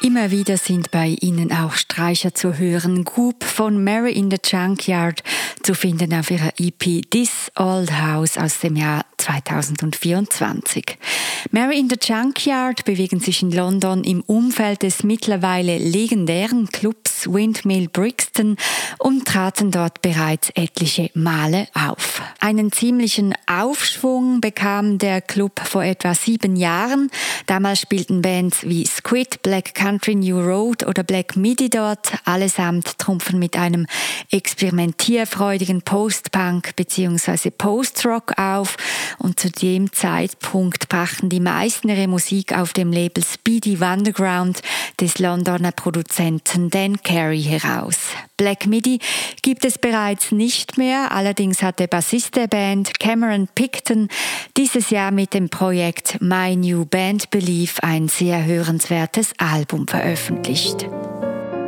Immer wieder sind bei ihnen auch Streicher zu hören. Goop von Mary in the Junkyard zu finden auf ihrer EP This Old House aus dem Jahr 2024. Mary in the Junkyard bewegen sich in London im Umfeld des mittlerweile legendären Clubs Windmill Brixton und traten dort bereits etliche Male auf. Einen ziemlichen Aufschwung bekam der Club vor etwa 7 Jahren. Damals spielten Bands wie Squid, Black Country New Road oder Black Midi dort. Allesamt trumpfen mit einem experimentierfreudigen Post-Punk bzw. Post-Rock auf. Und zu dem Zeitpunkt brachten die meisten ihre Musik auf dem Label Speedy Wonderground des Londoner Produzenten Dan Carey heraus. Black Midi gibt es bereits nicht mehr, allerdings hat der Bassist der Band, Cameron Picton, dieses Jahr mit dem Projekt My New Band Belief ein sehr hörenswertes Album veröffentlicht.